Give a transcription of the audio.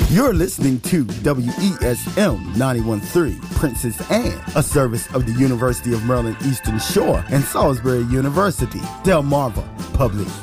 You're listening to WESM 91.3 Princess Anne, a service of the University of Maryland Eastern Shore and Salisbury University, Delmarva Public